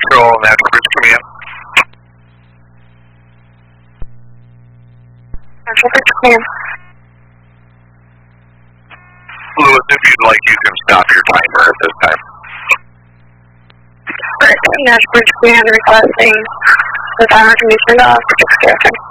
Control, National Bridge Command. National Bridge Command. Lewis, if you'd like, you can stop your timer at this time. Alright, National Bridge Command requesting the timer can be turned off for 6 seconds.